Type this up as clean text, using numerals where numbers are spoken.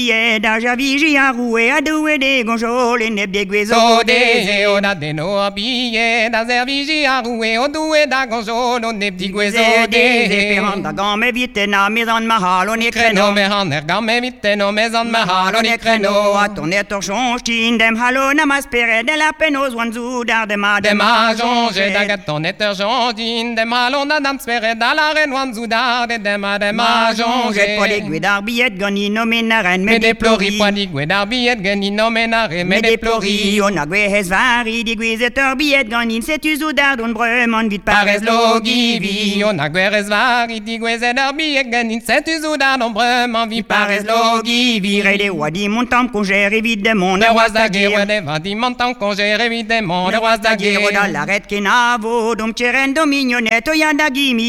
Da javigi a roué a doué des gonjoles et neb des guézos des on a des no habillés da servigi a roué au doué da gonjol on est petit guézo des épérants da gamme vite na maison mahal on est créneau me han gamme vite no maison mahal on est créneau a tourné torchon stin dem halo na maspere de la penos wanzu dar de ma jonge da gaton et jondin de malon da dam spere da la reine wanzu dar de ma jonge pas des guédar billet goni no menaren me déplori pas di guédar billet gani no menare me déplori on a gué vari di guézeteur billet goni c'est tu zoudar don bremon vite pares logi vi on a gué vari di guézeteur billet gani c'est tu zoudar don bremon vite pares logi vi les wadi montant qu'on gère évidemment le roi da guerre de vadi montant qu'on gère évidemment le roi da guerre dans l'arrêt qui navo dom cheren dominionnette yanda gimi